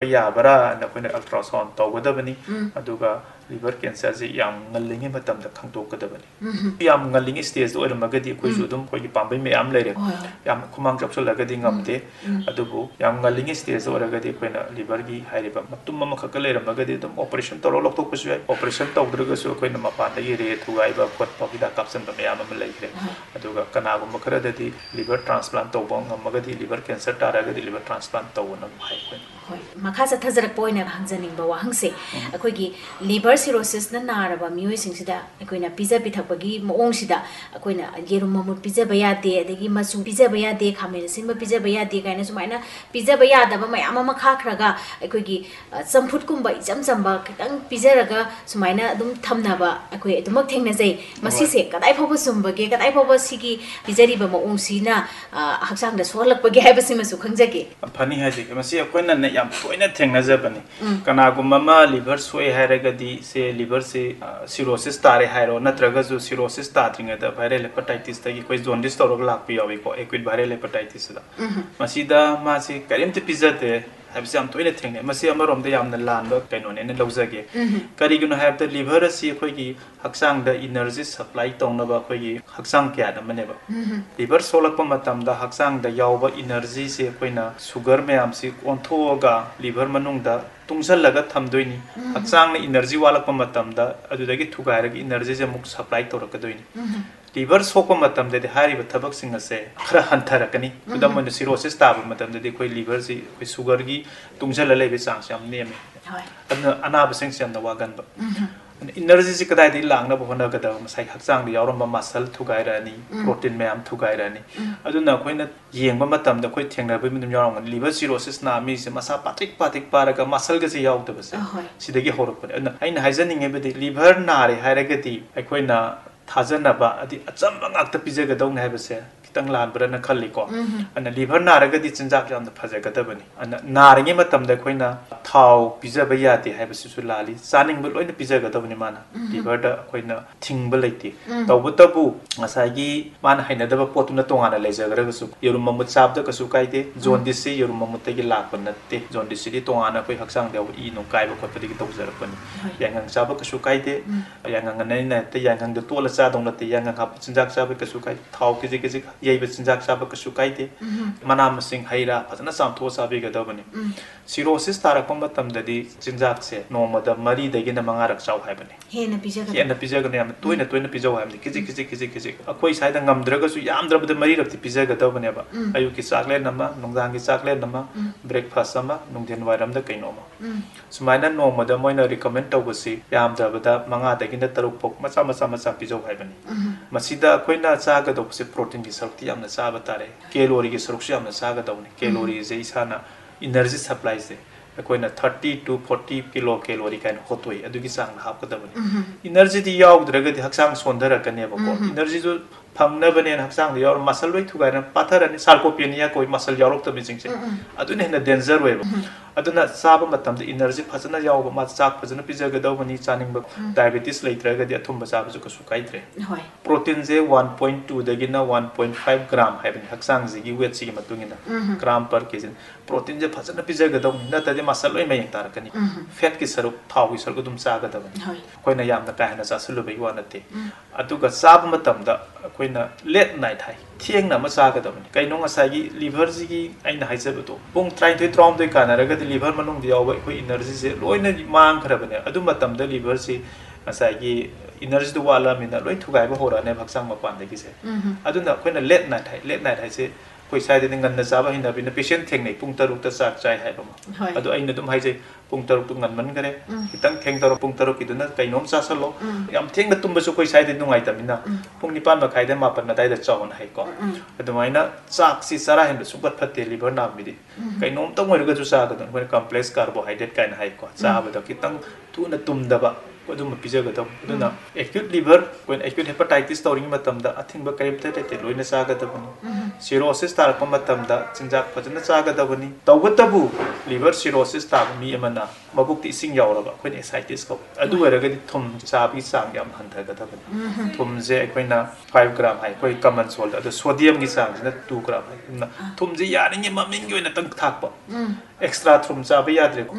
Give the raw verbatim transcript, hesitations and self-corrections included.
ꯌꯥꯕ꯭ꯔꯥ ꯑꯩꯈꯣꯏꯅ ꯑꯜꯇ꯭ꯔꯥꯁꯥꯎꯟ ꯇꯧꯒꯗꯕꯅꯤ ꯑꯗꯨꯒ liver cancer ꯁꯤ ꯌꯥꯝ ꯉꯜꯂꯤꯉꯩ ꯃꯇꯝꯗ ꯈꯪꯗꯣꯛꯀꯗꯕꯅꯤ ꯌꯥꯝ ꯉꯜꯂꯤꯉꯩ ꯁ꯭ꯇꯦꯖꯇ ꯑꯣꯏꯔꯝꯃꯒꯗꯤ ꯑꯩꯈꯣꯏꯁꯨ ꯑꯗꯨꯝ ꯑꯩꯈꯣꯏꯒꯤ ꯄꯥꯝꯕꯩ ꯃꯌꯥꯝ ꯂꯩꯔꯦ ꯌꯥꯝ ꯈꯨꯃꯥꯡ ꯆꯥꯎꯁꯜꯂꯒꯗꯤ ꯉꯝꯗꯦ ꯑꯗꯨꯕꯨ ꯌꯥꯝ ꯉꯜꯂꯤꯉꯩ ꯁ꯭ꯇꯦꯖꯇ ꯑꯣꯏꯔꯒꯗꯤ ꯑꯩꯈꯣꯏꯅ liverꯒꯤ ꯍꯥꯏꯔꯤꯕ ꯃꯇꯨꯝ ꯑꯃꯈꯛꯀ ꯂꯩꯔꯝꯃꯒꯗꯤ ꯑꯗꯨꯝ operation ꯇꯧꯔ ꯂꯧꯊꯣꯛꯄꯁꯨ ꯌꯥꯏ operation ꯇꯧꯗ꯭ꯔꯒꯁꯨ ꯑꯩꯈꯣꯏꯅ ꯃꯄꯥꯟꯗꯒꯤ ꯔꯦ ꯊꯨꯒꯥꯏꯕ ꯈꯣꯠꯄ ꯍꯤꯗꯥꯛ ꯀꯥꯞꯁꯤꯟꯕ ꯃꯌꯥꯝ ꯑꯃ ꯂꯩꯈ꯭ꯔꯦ ꯑꯗꯨꯒ ꯀꯅꯥꯒꯨꯝꯕ ꯈꯔꯗꯗꯤ liver transplant ꯇꯧꯕ ꯉꯝꯃꯒꯗꯤ liver cancer ꯇꯥꯔꯒꯗꯤ liver transplant ꯇꯧꯕꯅ ꯍꯥꯏ ꯑꯩꯈꯣꯏꯅ ꯍꯣꯏ ꯃꯈꯥ ꯆꯠꯊꯖꯔꯛꯄ ꯑꯣꯏꯅ ꯍꯪꯖꯅꯤꯡꯕ ꯋꯥꯍꯪꯁꯦ ꯑꯩꯈꯣꯏꯒꯤ liver cirrhosisꯅ ꯅꯥꯔꯕ ꯃꯤꯑꯣꯏꯁꯤꯡꯁꯤꯗ ꯑꯩꯈꯣꯏꯅ ꯄꯤꯖ ꯄꯤꯊꯛꯄꯒꯤ ꯃꯑꯣꯡꯁꯤꯗ ꯑꯩꯈꯣꯏꯅ ꯌꯦꯔꯨꯝ ꯃꯃꯨꯠ ꯄꯤꯖꯕ ꯌꯥꯗꯦ ꯑꯗꯒꯤ ꯃꯆꯨ ꯄꯤꯖꯕ ꯌꯥꯗꯦ ꯈꯥꯃꯦꯟ ꯑꯁꯤꯟꯕ ꯄꯤꯖꯕ ꯌꯥꯗꯦ ꯀꯥꯏꯅ ꯁꯨꯃꯥꯏꯅ ꯄꯤꯖꯕ ꯌꯥꯗꯕ ꯃꯌꯥꯝ ꯑꯃ ꯈꯥꯛꯈ꯭ꯔꯒ ꯑꯩꯈꯣꯏꯒꯤ ꯆꯝꯐꯨꯠꯀꯨꯝꯕ ꯏꯆꯝ ꯆꯝꯕ ꯈꯤꯇꯪ ꯄꯤꯖꯔꯒ ꯁꯨꯃꯥꯏꯅ ꯑꯗꯨꯝ ꯊꯝꯅꯕ ꯑꯩꯈꯣꯏ ꯑꯗꯨꯃꯛ ꯊꯦꯡꯅꯖꯩ ꯃꯁꯤꯁꯦ ꯀꯗꯥꯏ ꯐꯥꯎꯕ ꯆꯨꯝꯕꯒꯦ ꯀꯗꯥꯏ ꯐꯥꯎꯕ ꯁꯤꯒꯤ ꯄꯤꯖꯔꯤꯕ ꯃꯑꯣꯡꯁꯤꯅ ꯍꯛꯆꯥꯡꯗ ꯁꯣꯛꯍꯜꯂꯛꯄꯒꯦ ꯍꯥꯏꯕꯁꯤꯃꯁꯨ ꯈꯪꯖꯒꯦ ꯐꯅꯤ ꯍꯥꯏꯖꯒꯦ ꯃꯁꯤ ꯑꯩꯈꯣꯏꯅ ꯌꯥꯝ ꯇꯣꯏꯅ ꯊꯦꯡꯅꯖꯕꯅꯤ ꯀꯅꯥꯒꯨꯝꯕ ꯑꯃ liver ꯁꯣꯛꯑꯦ ꯍꯥꯏꯔꯒꯗꯤ ꯁꯦ liverꯁꯤ cirrhosis ꯇꯥꯔꯦ ꯍꯥꯏꯔꯣ ꯅꯠꯇ꯭ꯔꯒꯁꯨ cirrhosis ꯇꯥꯗ꯭ꯔꯤꯉꯩꯗ viral hepatitis ꯇꯒꯤ ꯑꯩꯈꯣꯏ jaundice ꯇꯧꯔꯒ ꯂꯥꯛꯄ ꯌꯥꯎꯏꯀꯣ acute viral hepatitis ꯁꯤꯗ ꯃꯁꯤꯗ ꯃꯥꯁꯤ ꯀꯔꯤꯝꯇ ꯄꯤꯖꯗꯦ ꯍꯥꯏꯕꯁꯤ ꯌꯥꯝ ꯇꯣꯏꯅ ꯊꯦꯡꯅꯩ ꯃꯁꯤ ꯑꯃꯔꯣꯝꯗ ꯌꯥꯝꯅ ꯂꯥꯟꯕ ꯀꯩꯅꯣꯅꯦꯅ ꯂꯧꯖꯒꯦ ꯀꯔꯤꯒꯤꯅꯣ ꯍꯥꯏꯕꯗ liver ꯑꯁꯤ ꯑꯩꯈꯣꯏꯒꯤ ꯍꯛꯆꯥꯡꯗ energy supply ꯇꯧꯅꯕ ꯑꯩꯈꯣꯏꯒꯤ ꯍꯛꯆꯥꯡ ꯀꯌꯥꯠ ꯑꯃꯅꯦꯕ liver ꯁꯣꯛꯂꯛꯄ ꯃꯇꯝꯗ ꯍꯛꯆꯥꯡꯗ ꯌꯥꯎꯕ energyꯁꯦ ꯑꯩꯈꯣꯏꯅ sugar ꯃꯌꯥꯝꯁꯤ ꯑꯣꯟꯊꯣꯛꯑꯒ liver ꯃꯅꯨꯡꯗ ꯇꯨꯡꯁꯜꯂꯒ ꯊꯝꯗꯣꯏꯅꯤ ꯍꯛꯆꯥꯡꯅ energy ꯋꯥꯠꯂꯛꯄ ꯃꯇꯝꯗ ꯑꯗꯨꯗꯒꯤ ꯊꯨꯒꯥꯏꯔꯒ energyꯁꯦ ꯑꯃꯨꯛ supply ꯇꯧꯔꯛꯀꯗꯣꯏꯅꯤ liver ꯁꯣꯛꯄ ꯃꯇꯝꯗꯗꯤ ꯍꯥꯏꯔꯤꯕ ꯊꯕꯛꯁꯤꯡ ꯑꯁꯦ ꯈꯔ ꯍꯟꯊꯔꯛꯀꯅꯤ ꯈꯨꯗꯝ ꯑꯣꯏꯅ cirrhosis ꯇꯥꯕ ꯃꯇꯝꯗꯗꯤ ꯑꯩꯈꯣꯏ liverꯁꯤ ꯑꯩꯈꯣꯏ sugarꯒꯤ ꯇꯨꯡꯁꯜꯂ ꯂꯩꯕ ꯆꯥꯡꯁꯦ ꯌꯥꯝ ꯅꯦꯝꯃꯦ ꯑꯗꯨꯅ ꯑꯅꯥꯕꯁꯤꯡꯁꯦ ꯌꯥꯝꯅ ꯋꯥꯒꯟꯕ energyꯁꯤ ꯀꯗꯥꯏꯗꯒꯤ ꯂꯥꯛꯅꯕ ꯍꯣꯠꯅꯒꯗꯕ ꯉꯁꯥꯏ ꯍꯛꯆꯥꯡꯗ ꯌꯥꯎꯔꯝꯕ muscle ꯊꯨꯒꯥꯏꯔꯛꯑꯅꯤ protein ꯃꯌꯥꯝ ꯊꯨꯒꯥꯏꯔꯛꯑꯅꯤ ꯑꯗꯨꯅ ꯑꯩꯈꯣꯏꯅ ꯌꯦꯡꯕ ꯃꯇꯝꯗ ꯑꯩꯈꯣꯏ ꯊꯦꯡꯅꯕ ꯑꯗꯨꯝ ꯌꯥꯎꯔꯝꯒꯅꯤ liver cirrhosis ꯅꯥ ꯃꯤꯁꯦ ꯃꯁꯥ ꯄꯥꯇ꯭ꯔꯤꯛ ꯄꯥꯇ꯭ꯔꯤꯛ ꯄꯥꯔꯒ muscleꯒꯁꯦ ꯌꯥꯎꯗꯕꯁꯦ ꯁꯤꯗꯒꯤ ꯍꯧꯔꯛꯄꯅꯦ ꯑꯗꯨꯅ ꯑꯩꯅ ꯍꯥꯏꯖꯅꯤꯡꯉꯤꯕꯗꯤ liver ꯅꯥꯔꯦ ꯍꯥꯏꯔꯒꯗꯤ ꯑꯩꯈꯣꯏꯅ ꯊꯥꯖꯅꯕ ꯑꯗꯤ ꯑꯆꯝꯕ ꯉꯥꯛꯇ ꯄꯤꯖꯒꯗꯧꯅꯤ ꯍꯥꯏꯕꯁꯦ ꯈꯤꯇꯪ ꯂꯥꯟꯕ꯭ꯔꯅ ꯈꯜꯂꯤꯀꯣ ꯑꯗꯨꯅ liver ꯅꯥꯔꯒꯗꯤ ꯆꯤꯟꯖꯥꯛ ꯌꯥꯝꯅ ꯐꯖꯒꯗꯕꯅꯤ ꯑꯗꯨꯅ ꯅꯥꯔꯤꯉꯩ ꯃꯇꯝꯗ ꯑꯩꯈꯣꯏꯅ ꯊꯥꯎ ꯄꯤꯖꯕ ꯌꯥꯗꯦ ꯍꯥꯏꯕꯁꯤꯁꯨ ꯂꯥꯜꯂꯤ ꯆꯥꯅꯤꯡꯕ ꯂꯣꯏꯅ ꯄꯤꯖꯒꯗꯕꯅꯤ ꯃꯥꯅ liverꯗ ꯑꯩꯈꯣꯏꯅ ꯊꯤꯡꯕ ꯂꯩꯇꯦ ꯇꯧꯕꯇꯕꯨ ꯉꯁꯥꯏꯒꯤ ꯃꯥꯅ ꯍꯩꯅꯗꯕ ꯄꯣꯠꯇꯨꯅ ꯇꯣꯉꯥꯟꯅ ꯂꯩꯖꯈ꯭ꯔꯒꯁꯨ ꯌꯦꯔꯨꯝ ꯃꯃꯨꯠ ꯆꯥꯕꯗ ꯀꯩꯁꯨ ꯀꯥꯏꯗꯦ jaundice ꯌꯦꯔꯨꯝ ꯃꯃꯨꯠꯇꯒꯤ ꯂꯥꯛꯄ ꯅꯠꯇꯦ jaundice ꯁꯤꯗꯤ ꯇꯣꯉꯥꯟꯅ ꯑꯩꯈꯣꯏ ꯍꯛꯆꯥꯡꯗ ꯌꯥꯎꯕ ꯏ ꯅꯨꯡ ꯀꯥꯏꯕ ꯈꯣꯠꯄꯗꯒꯤ ꯇꯧꯖꯔꯛꯄꯅꯤ ꯌꯥꯏꯉꯪ ꯆꯥꯕ ꯀꯩꯁꯨ ꯀꯥꯏꯗꯦ ꯌꯥꯏꯉꯪ ꯑꯅꯩꯅ ꯍꯦꯛꯇ ꯌꯥꯏꯉꯪꯗ ꯇꯣꯠꯂ ꯆꯥꯗꯧ ꯅꯠꯇꯦ ꯌꯥꯏꯉꯪ ꯍꯥꯞꯄ ꯆꯤꯟꯖꯥꯛ ꯆꯥꯕ ꯀꯩꯁꯨ ꯀꯥꯏꯗꯦ ꯊꯥꯎ ꯈꯤꯖꯤꯛ ꯈꯤꯖꯤꯛ ꯌꯩꯕ ꯆꯤꯟꯖꯥꯛ ꯆꯥꯕ ꯀꯩꯁꯨ ꯀꯥꯏꯗꯦ ꯃꯅꯥ ꯃꯁꯤꯡ ꯍꯩ ꯔꯥ ꯐꯖꯅ ꯆꯥꯝꯊꯣꯛꯑ ꯆꯥꯕꯤꯒꯗꯕꯅꯤ cirrhosis ꯇꯥꯔꯛꯄ ꯃꯇꯝꯗꯗꯤ ꯆꯤꯟꯖꯥꯛꯁꯦ ꯅꯣꯡꯃꯗ ꯃꯔꯤꯗꯒꯤꯅ ꯃꯉꯥꯔꯛ ꯆꯥꯎ ꯍꯥꯏꯕꯅꯤ ꯍꯦꯟꯅ ꯄꯤꯖꯒꯗꯕ ꯍꯦꯟꯅ ꯄꯤꯖꯒꯅꯤ ꯌꯥꯝꯅ ꯇꯣꯏꯅ ꯇꯣꯏꯅ ꯄꯤꯖꯧ ꯍꯥꯏꯕꯅꯤ ꯈꯤꯖꯤꯛ ꯈꯤꯖꯤꯛ ꯈꯤꯖꯤꯛ ꯈꯤꯖꯤꯛ ꯑꯩꯈꯣꯏ ꯁ꯭ꯋꯥꯏꯗ ꯉꯝꯗ꯭ꯔꯒꯁꯨ ꯌꯥꯝꯗ꯭ꯔꯕꯗ ꯃꯔꯤꯔꯛꯇꯤ ꯄꯤꯖꯒꯗꯕꯅꯦꯕ ꯑꯌꯨꯛꯀꯤ ꯆꯥꯛꯂꯦꯟ ꯑꯃ ꯅꯨꯡꯗꯥꯡꯒꯤ ꯆꯥꯛꯂꯦꯟ ꯑꯃ breakfast ꯑꯃ ꯅꯨꯡꯊꯤꯟ ꯋꯥꯏꯔꯝꯗ ꯀꯩꯅꯣꯝꯃ ꯁꯨꯃꯥꯏꯅ ꯅꯣꯡꯃꯗ ꯃꯣꯏꯅ recommend ꯇꯧꯕꯁꯤ ꯌꯥꯝꯗ꯭ꯔꯕꯗ ꯃꯉꯥꯗꯒꯤꯅ ꯇꯔꯨꯛ ꯐꯥꯎ ꯃꯆꯥ ꯃꯆꯥ ꯃꯆꯥ ꯄꯤꯖꯧ ꯍꯥꯏꯕꯅꯤ ꯃꯁꯤꯗ ꯑꯩꯈꯣꯏꯅ ꯆꯥꯒꯗꯧꯕꯁꯦ ꯄ꯭ꯔꯣꯇꯤꯟꯒꯤ ꯁꯔꯨꯛꯇꯤ ꯌꯥꯝꯅ ꯆꯥꯕ ꯇꯥꯔꯦ ꯀꯦꯂꯣꯔꯤꯒꯤ ꯁꯔꯨꯛꯁꯨ ꯌꯥꯝꯅ ꯆꯥꯒꯗꯧꯕꯅꯤ ꯀꯦꯂꯣꯔꯤꯁꯦ ꯏꯁꯥꯅ energy supplyꯁꯦ ꯑꯩꯈꯣꯏꯅ thirty to forty kilo calorie ꯀꯥꯏꯅ ꯍꯣꯠꯇꯣꯛꯏ ꯑꯗꯨꯒꯤ ꯆꯥꯡꯗ ꯍꯥꯞꯀꯗꯕꯅꯤ energyꯗꯤ ꯌꯥꯎꯗ꯭ꯔꯒꯗꯤ ꯍꯛꯆꯥꯡ ꯁꯣꯟꯊꯔꯛꯀꯅꯦꯕꯀꯣ energyꯁꯨ ꯐꯪꯅꯕꯅꯦꯅ ꯍꯛꯆꯥꯡꯗ ꯌꯥꯎꯔ ꯃꯁꯜ ꯂꯣꯏ ꯊꯨꯒꯥꯏꯔ ꯄꯥꯊꯔꯅꯤ sarcopenia ꯀꯣꯏ ꯃꯁꯜ ꯌꯥꯎꯔꯛꯇꯕ ꯃꯤꯁꯤꯡꯁꯦ ꯑꯗꯨꯅ ꯍꯦꯟꯅ ꯗꯦꯟꯖꯔ ꯑꯣꯏꯕ ꯑꯗꯨꯅ ꯆꯥꯕ ꯃꯇꯝꯗ energy ꯐꯖꯅ ꯌꯥꯎꯕ ꯃꯥ ꯆꯥꯛ ꯐꯖꯅ ꯄꯤꯖꯒꯗꯧꯕꯅꯤ ꯆꯥꯅꯤꯡꯕ diabetes ꯂꯩꯇ꯭ꯔꯒꯗꯤ ꯑꯊꯨꯝꯕ ꯆꯥꯕꯁꯨ ꯀꯩꯁꯨ ꯀꯥꯏꯗ꯭ꯔꯦ ꯄ꯭ꯔꯣꯇꯤꯟꯁꯦ one point two ꯗꯒꯤꯅ one point five gram ꯍꯥꯏꯕꯅꯤ ꯍꯛꯆꯥꯡꯁꯤꯒꯤ ꯋꯦꯠꯁꯤꯒꯤ ꯃꯇꯨꯡ ꯏꯟꯅ ꯒ꯭ꯔꯥꯝ ꯄꯔ ꯀꯦꯖꯤ ꯄ꯭ꯔꯣꯇꯤꯟꯁꯦ ꯐꯖꯅ ꯄꯤꯖꯒꯗꯧꯕꯅꯤ ꯅꯠꯇ꯭ꯔꯗꯤ ꯃꯁꯜ ꯂꯣꯏ ꯃꯌꯦꯡ ꯇꯥꯔꯛꯀꯅꯤ ꯐꯦꯠꯀꯤ ꯁꯔꯨꯛ ꯊꯥꯎꯒꯤ ꯁꯔꯨꯛ ꯑꯗꯨꯝ ꯆꯥꯒꯗꯕꯅꯤ ꯑꯩꯈꯣꯏꯅ ꯌꯥꯝꯅ ꯀꯥ ꯍꯦꯟꯅ ꯆꯥꯁꯤꯜꯂꯨꯕꯒꯤ ꯋꯥ ꯅꯠꯇꯦ ꯑꯗꯨꯒ ꯆꯥꯕ ꯃꯇꯝꯗ ꯑꯩꯈꯣꯏꯅ late night ꯍꯥꯏ ꯊꯦꯡꯅ ꯑꯃ ꯆꯥꯒꯗꯕꯅꯤ ꯀꯩꯅꯣ ꯉꯁꯥꯏꯒꯤ liverꯁꯤꯒꯤ ꯑꯩꯅ ꯍꯥꯏꯖꯕꯗꯣ ꯄꯨꯡ ꯇꯔꯥꯅꯤꯊꯣꯏ ꯇꯔꯥꯍꯨꯝꯗꯣꯏ ꯀꯥꯟꯅꯔꯒꯗꯤ liver ꯃꯅꯨꯡꯗ ꯌꯥꯎꯕ ꯑꯩꯈꯣꯏ energyꯁꯦ ꯂꯣꯏꯅ ꯃꯥꯡꯈ꯭ꯔꯕꯅꯦ ꯑꯗꯨ ꯃꯇꯝꯗ liverꯁꯤ ꯉꯁꯥꯏꯒꯤ energyꯗꯨ ꯋꯥꯠꯂꯕꯅꯤꯅ ꯂꯣꯏ ꯊꯨꯒꯥꯏꯕ ꯍꯧꯔꯛꯑꯅꯦꯕ ꯍꯛꯆꯥꯡ ꯃꯄꯥꯟꯗꯒꯤꯁꯦ ꯑꯗꯨꯅ ꯑꯩꯈꯣꯏꯅ late night ꯍꯥꯏ late night ꯍꯥꯏꯁꯦ ꯑꯩꯈꯣꯏ ꯁ꯭ꯋꯥꯏꯗꯗꯤ ꯉꯟꯅ ꯆꯥꯕ ꯍꯩꯅꯕꯤꯅ ꯄꯦꯁꯦꯟ ꯊꯦꯡꯅꯩ ꯄꯨꯡ ꯇꯔꯨꯛꯇ ꯆꯥꯛ ꯆꯥꯏ ꯍꯥꯏꯕ ꯑꯃ ꯑꯗꯣ ꯑꯩꯅ ꯑꯗꯨꯝ ꯍꯥꯏꯖꯩ ꯄꯨꯡ ꯇꯔꯨꯛꯇꯨ ꯉꯟꯃꯟꯈꯔꯦ ꯈꯤꯇꯪ ꯊꯦꯡꯗꯧꯔ ꯄꯨꯡ ꯇꯔꯨꯛꯀꯤꯗꯨꯅ ꯀꯩꯅꯣꯝ ꯆꯥꯁꯜꯂꯣ ꯌꯥꯝ ꯊꯦꯡꯅ ꯇꯨꯝꯕꯁꯨ ꯑꯩꯈꯣꯏ ꯁ꯭ꯋꯥꯏꯗ ꯅꯨꯡꯉꯥꯏꯇꯕꯅꯤ나 ꯄꯨꯡ ꯅꯤꯄꯥꯟ ꯃꯈꯥꯏꯗ ꯃꯥꯄꯟ ꯑꯗꯥꯏꯗ ꯆꯥꯎꯅ ꯍꯥꯏꯀꯣ ꯑꯗꯨꯃꯥꯏꯅ ꯆꯥꯛꯁꯤ ꯆꯔꯥ ꯍꯦꯟꯕ ꯁꯨꯡꯐꯠ ꯐꯠꯇꯦ liver ꯅꯥꯕꯒꯤꯗꯤ ꯀꯩꯅꯣꯝꯇꯪ ꯑꯣꯏꯔꯒꯁꯨ ꯆꯥꯒꯗꯕꯅꯤ ꯑꯩꯈꯣꯏꯅ complex carbohydrate ꯀꯥꯏꯅ ꯍꯥꯏꯀꯣ ꯆꯥꯕꯗ ꯈꯤꯇꯪ ꯊꯨꯅ ꯇꯨꯝꯗꯕ ꯑꯗꯨꯝꯕ ꯄꯤꯖꯒꯗꯕ ꯑꯗꯨꯅ acute liver ꯑꯩꯈꯣꯏꯅ acute hepatitis ꯇꯧꯔꯤꯉꯩ ꯃꯇꯝꯗ ꯑꯊꯤꯡꯕ ꯀꯔꯤꯝꯇ ꯂꯩꯇꯦ ꯂꯣꯏꯅ ꯆꯥꯒꯗꯕꯅꯤ cirrhosis ꯇꯥꯔꯛꯄ ꯃꯇꯝꯗ ꯆꯤꯟꯖꯥꯛ ꯐꯖꯅ ꯆꯥꯒꯗꯕꯅꯤ ꯇꯧꯕꯇꯕꯨ liver cirrhosis ꯇꯥꯕ ꯃꯤ ꯑꯃꯅ ꯃꯕꯨꯛꯇ ꯏꯁꯤꯡ ꯌꯥꯎꯔꯕ ꯑꯩꯈꯣꯏꯅ ascites ꯀꯧꯏ ꯑꯗꯨ ꯑꯣꯏꯔꯒꯗꯤ ꯊꯨꯝ ꯆꯥꯕꯒꯤ ꯆꯥꯡ ꯌꯥꯝ ꯍꯟꯊꯒꯗꯕꯅꯤ ꯊꯨꯝꯁꯦ ꯑꯩꯈꯣꯏꯅ five ꯒ꯭ꯔꯥꯝ ꯍꯥꯏ ꯑꯩꯈꯣꯏ common salt ꯑꯗꯣ sodiumꯒꯤ ꯆꯥꯡꯁꯤꯅ two ꯒ꯭ꯔꯥꯝ ꯍꯥꯏ ꯊꯨꯝꯁꯦ ꯌꯥꯔꯤꯉꯩ ꯃꯃꯤꯡꯒꯤ ꯑꯣꯏꯅꯇꯪ ꯊꯥꯛꯄ extra ꯊꯨꯝ ꯆꯥꯕ ꯌꯥꯗ꯭ꯔꯦ